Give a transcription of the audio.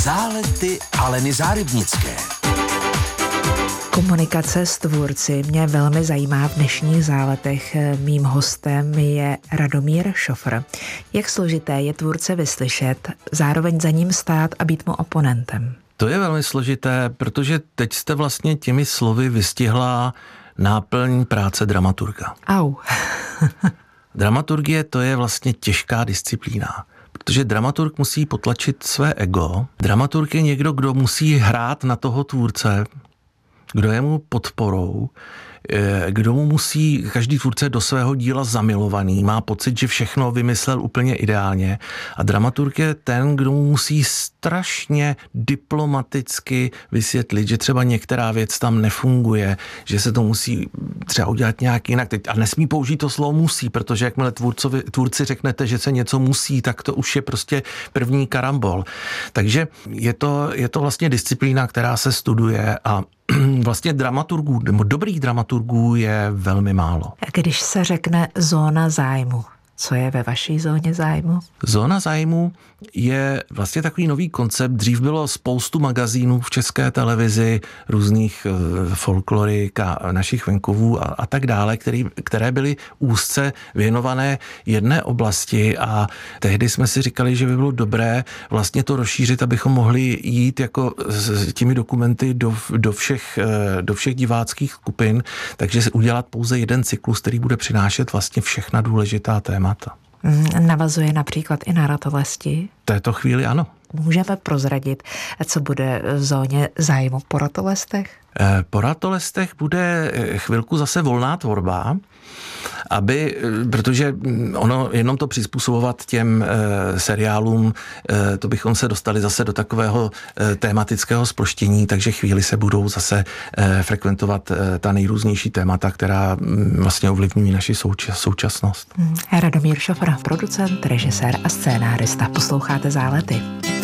Zálety Aleny Zárybnické. Komunikace s tvůrci mě velmi zajímá v dnešních záletech. Mým hostem je Radomír Šofr. Jak složité je tvůrce vyslyšet, zároveň za ním stát a být mu oponentem? To je velmi složité, protože teď jste vlastně těmi slovy vystihla náplň práce dramaturga. Au. Dramaturgie, to je vlastně těžká disciplína, protože dramaturg musí potlačit své ego. Dramaturg je někdo, kdo musí hrát na toho tvůrce, kdo je mu podporou, kdo mu musí, každý tvůrce do svého díla zamilovaný, má pocit, že všechno vymyslel úplně ideálně, a dramaturg je ten, kdo mu musí strašně diplomaticky vysvětlit, že třeba některá věc tam nefunguje, že se to musí třeba udělat nějak jinak. A nesmí použít to slovo musí, protože jakmile tvůrci řeknete, že se něco musí, tak to už je prostě první karambol. Takže je to vlastně disciplína, která se studuje, a vlastně dramaturgů, nebo dobrých dramaturgů je velmi málo. A když se řekne zóna zájmu, co je ve vaší zóně zájmu? Zóna zájmu je vlastně takový nový koncept. Dřív bylo spoustu magazínů v České televizi, různých folklorik a našich venkovů a tak dále, které byly úzce věnované jedné oblasti, a tehdy jsme si říkali, že by bylo dobré vlastně to rozšířit, abychom mohli jít jako s těmi dokumenty do všech diváckých skupin, takže si udělat pouze jeden cyklus, který bude přinášet vlastně všechna důležitá témata. Navazuje například i na ratolesti? V této chvíli ano. Můžeme prozradit, co bude v zóně zájmu po ratolestech? Po ratolestech bude chvilku zase volná tvorba, protože ono jenom to přizpůsobovat těm seriálům, to bychom se dostali zase do takového tématického zproštění, takže chvíli se budou zase frekventovat ta nejrůznější témata, která vlastně ovlivňují naši současnost. Radomír Šofr, producent, režisér a scénárista. Posloucháte Zálety.